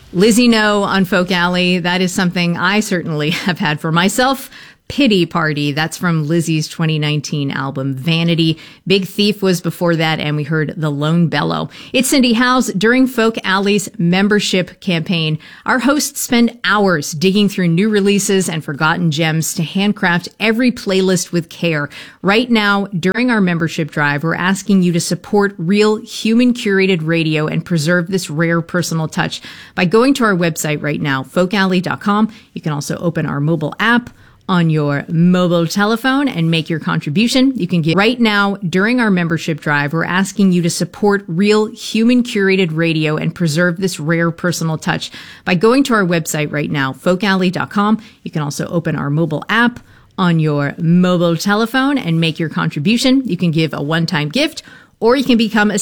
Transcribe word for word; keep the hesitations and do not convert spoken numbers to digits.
Lizzie No on Folk Alley. That is something I certainly have had for myself. Pity Party. That's from Lizzie's twenty nineteen album, Vanity. Big Thief was before that, and we heard The Lone Bellow. It's Cindy Howes. During Folk Alley's membership campaign, our hosts spend hours digging through new releases and forgotten gems to handcraft every playlist with care. Right now, during our membership drive, we're asking you to support real human-curated radio and preserve this rare personal touch by going to our website right now, folk alley dot com. You can also open our mobile app on your mobile telephone and make your contribution. You can get right now during our membership drive. We're asking you to support real human curated radio and preserve this rare personal touch by going to our website right now, folk alley dot com. You can also open our mobile app on your mobile telephone and make your contribution. You can give a one-time gift, or you can become a